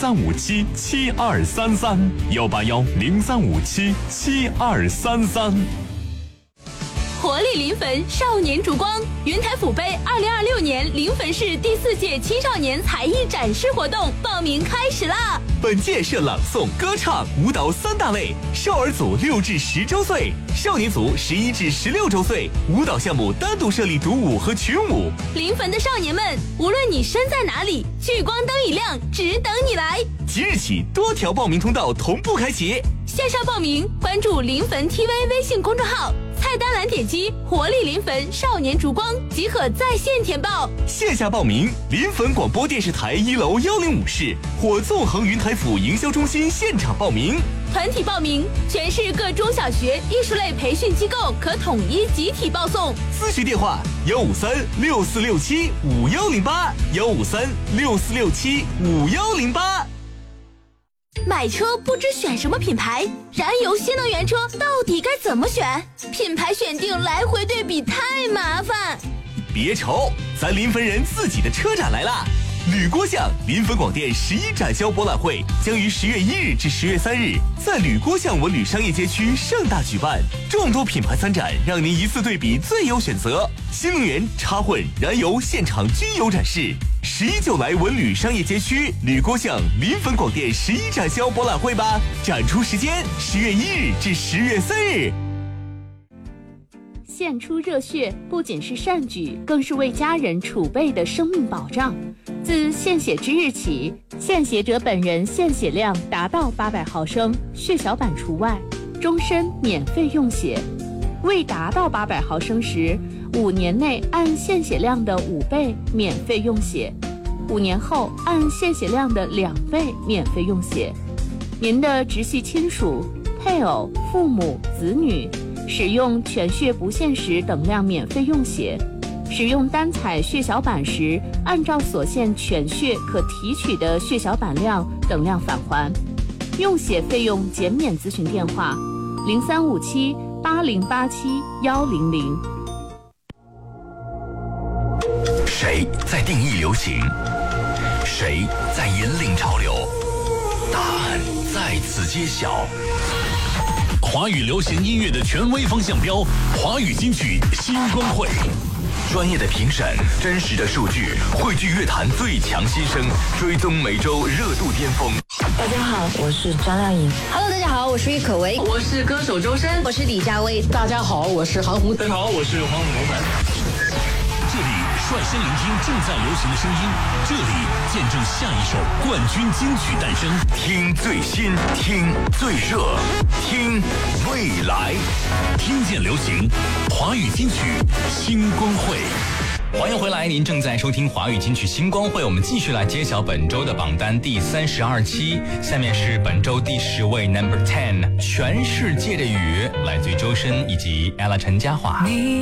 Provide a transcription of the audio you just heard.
03577233，18103577233。 活力临汾少年烛光云台府杯2026年临汾市第4届青少年才艺展示活动报名开始啦！ 本届设朗诵、歌唱、舞蹈3大类，少儿组6至10周岁，少年组11至16周岁。舞蹈项目单独设立独舞和群舞。 临汾的少年们，无论你身在哪里，聚光灯一亮，只等你来。 即日起，多条报名通道同步开启。 线上报名，关注临汾 TV 微信公众号，菜单栏点击活力临汾少年烛光即可在线填报。 线下报名，临汾广播电视台1楼105室或纵横云台府营销中心现场报名。 团体报名，全市各中小学艺术类培训机构可统一集体报送。 咨询电话153-6467-5108，153-6467-5108。 买车不知选什么品牌，燃油新能源车到底该怎么选？品牌选定来回对比太麻烦。 别愁，咱临汾人自己的车展来啦！铝锅巷临汾广电11展销博览会将于10月1日至10月3日在铝锅巷文旅商业街区盛大举办，众多品牌参展，让您一次对比最优选择。新能源、插混、燃油现场均有展示。11就来文旅商业街区铝锅巷临汾广电11展销博览会吧！展出时间10月1日至10月3日。 献出热血不仅是善举，更是为家人储备的生命保障。自献血之日起，献血者本人献血量达到800毫升，血小板除外，终身免费用血。未达到800毫升时，5年内按献血量的5倍免费用血，5年后按献血量的2倍免费用血。您的直系亲属、配偶、父母、子女使用全血不限时等量免费用血，使用单采血小板时，按照所限全血可提取的血小板量等量返还。用血费用减免咨询电话：0357-8087-100。 谁在定义流行？谁在引领潮流？答案在此揭晓。华语流行音乐的权威方向标，华语金曲新光会。专业的评审，真实的数据，汇聚乐坛最强新声，追踪每周热度巅峰。 大家好，我是张靓颖。 Hello， 大家好，我是郁可唯。 我是歌手周深。 我是李佳薇。 大家好，我是韩红。 大家好，我是黄伟文。 这里率先聆听正在流行的声音，这里见证下一首冠军金曲诞生。听最新，听最热，听未来，听见流行，华语金曲星光会。 欢迎回来，您正在收听华语金曲星光会，我们继续来揭晓本周的榜单第32期。下面是本周第10位 Number 10，全世界的雨，来自于周深以及 Ella 陈嘉桦。